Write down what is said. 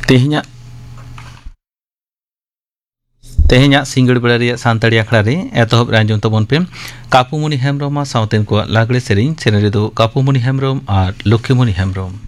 तेहना सिंगड़ बेड़ा सानताड़ी आखड़ा रे एतहब आंजम तबन पे कापुमणि हेम्ब्रम सावतेन को लागड़े सेरें रेदो कापुमणि हेम्ब्रम और लक्ष्मीमणि हेम्ब्रम।